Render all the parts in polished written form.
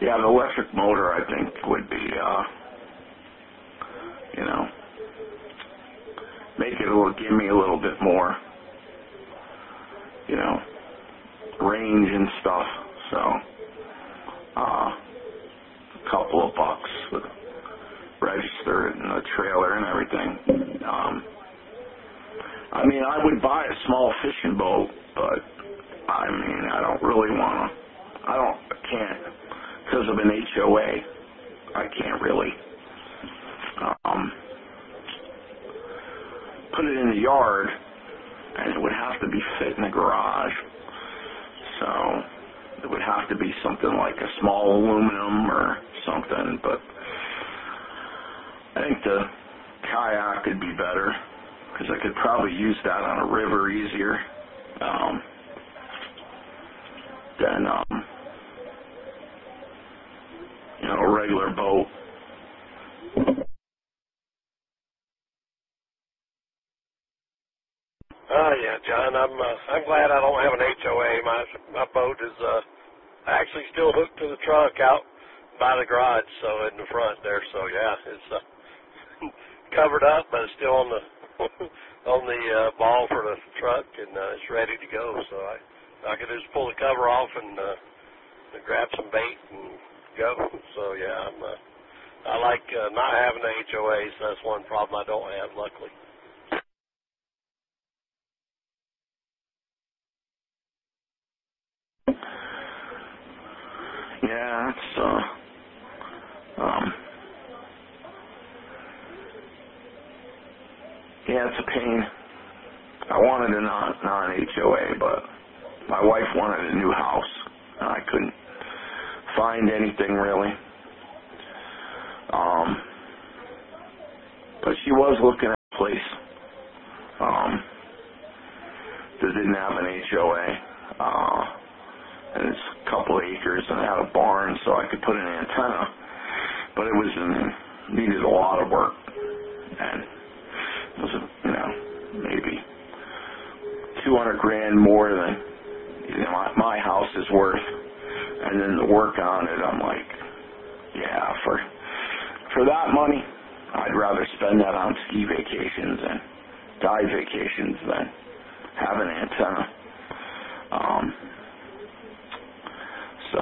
Yeah, the electric motor, I think, would be, you know, make it give me a little bit more, you know, range and stuff. So, a couple of bucks with registered and the trailer and everything. I mean, I would buy a small fishing boat, but I mean, I don't really want to. I can't, because of an HOA. I can't really put it in the yard, and it would have to be fit in the garage. So it would have to be something like a small aluminum or something. But I think the kayak could be better, because I could probably use that on a river easier than you know, a regular boat. Yeah, John. I'm glad I don't have an HOA. My boat is actually still hooked to the truck out by the garage, so in the front there. So yeah, it's covered up, but it's still on the on the ball for the truck, and it's ready to go. So I could just pull the cover off and grab some bait and go. So yeah, I like not having an HOA. So that's one problem I don't have, luckily. Yeah, it's yeah, it's a pain. I wanted a non-HOA, but my wife wanted a new house, and I couldn't find anything really. But she was looking at a place that didn't have an HOA. And it's a couple of acres, and it had a barn, so I could put an antenna. But it needed a lot of work, and it was, you know, maybe $200,000 more than, you know, my house is worth. And then the work on it, I'm like, yeah, for that money, I'd rather spend that on ski vacations and dive vacations than have an antenna. So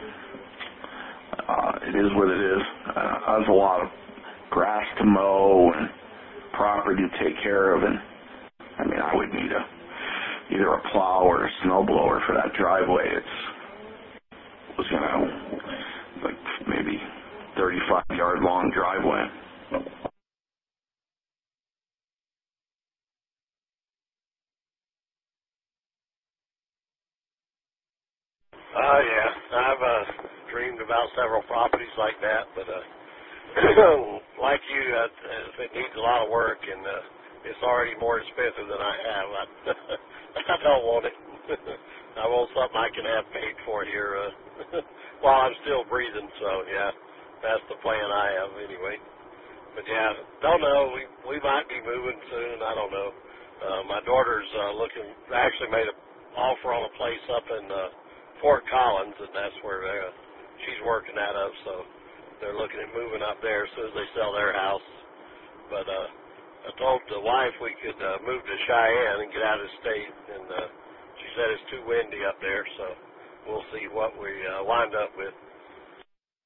it is what it is. There's a lot of grass to mow and property to take care of, and I mean, I would need either a plow or a snowblower for that driveway. It was, you know, like maybe 35-yard long driveway. Yeah, I've dreamed about several properties like that, but like you, if it needs a lot of work and it's already more expensive than I have, I don't want it. I want something I can have paid for here while I'm still breathing. So yeah, that's the plan I have anyway. But yeah, don't know. We might be moving soon. I don't know. My daughter's actually made an offer on a place up in Fort Collins, and that's where she's working out of, so they're looking at moving up there as soon as they sell their house. But I told the wife we could move to Cheyenne and get out of the state, and she said it's too windy up there, so we'll see what we wind up with.